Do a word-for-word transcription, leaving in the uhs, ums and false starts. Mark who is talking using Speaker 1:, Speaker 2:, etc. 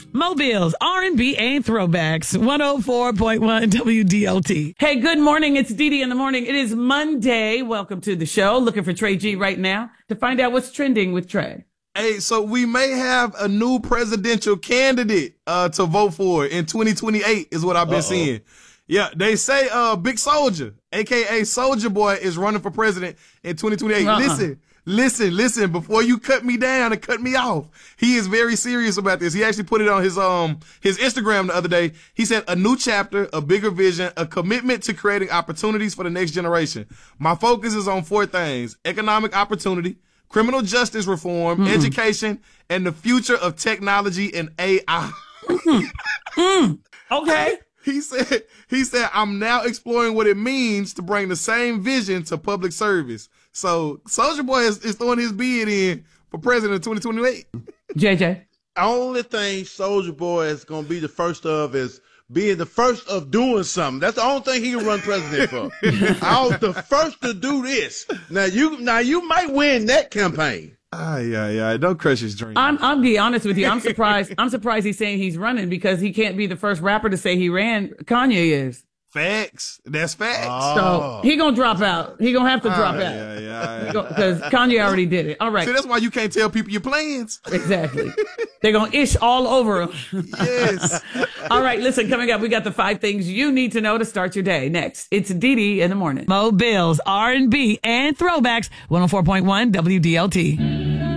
Speaker 1: Mobiles, R and B, and throwbacks. one oh four point one W D L T. Hey, good morning. It's Dee Dee in the morning. It is Monday. Welcome to the show. Looking for Trey G right now to find out what's trending with Trey.
Speaker 2: Hey, so we may have a new presidential candidate uh, to vote for in twenty twenty-eight is what I've been Uh-oh. seeing. Yeah, they say uh, Big Soldier, a k a. Soulja Boy, is running for president in twenty twenty-eight. Uh-uh. Listen. Listen, listen, before you cut me down and cut me off, he is very serious about this. He actually put it on his um his Instagram the other day. He said, a new chapter, a bigger vision, a commitment to creating opportunities for the next generation. My focus is on four things: economic opportunity, criminal justice reform, mm-hmm. education, and the future of technology and A I.
Speaker 1: Mm-hmm. mm. Okay.
Speaker 2: He said, he said, I'm now exploring what it means to bring the same vision to public service. So Soulja Boy is, is throwing his bid in for president in twenty twenty-eight.
Speaker 1: J J.
Speaker 3: Only thing Soulja Boy is going to be the first of is being the first of doing something. That's the only thing he can run president for. I was the first to do this. Now you, now you might win that campaign.
Speaker 2: Ah, yeah, yeah. Don't crush his dream.
Speaker 1: I'm, I'll be honest with you. I'm surprised. I'm surprised he's saying he's running because he can't be the first rapper to say he ran. Kanye is.
Speaker 2: Facts. That's facts.
Speaker 1: Oh. So he gonna drop out. He gonna have to drop
Speaker 2: ah,
Speaker 1: out.
Speaker 2: Yeah, yeah.
Speaker 1: Because Kanye already did it. All right.
Speaker 2: See, that's why you can't tell people your plans.
Speaker 1: Exactly. They're gonna ish all over him.
Speaker 2: Yes.
Speaker 1: All right. Listen, coming up, we got the five things you need to know to start your day. Next, it's Dee Dee in the morning. Mobiles, R and B, and throwbacks. one oh four point one W D L T.